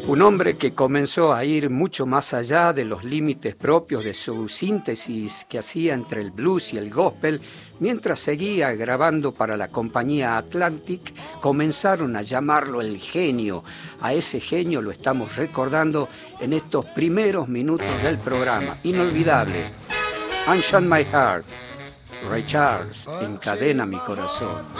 Un hombre que comenzó a ir mucho más allá de los límites propios de su síntesis que hacía entre el blues y el gospel, mientras seguía grabando para la compañía Atlantic, comenzaron a llamarlo el genio. A ese genio lo estamos recordando en estos primeros minutos del programa. Inolvidable. Unshine My Heart. Ray Charles, encadena mi corazón.